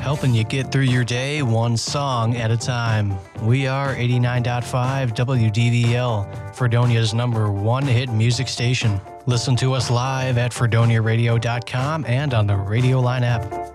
helping you get through your day one song at a time. We are 89.5 WDVL, Fredonia's #1 hit music station. Listen to us live at FredoniaRadio.com and on the Radio Line app.